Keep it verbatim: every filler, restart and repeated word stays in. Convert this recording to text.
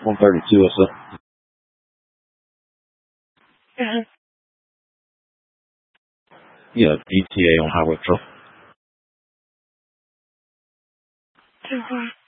one thirty-two, what's up? Uh-huh. Yeah, E T A on Highway Patrol. Uh-huh.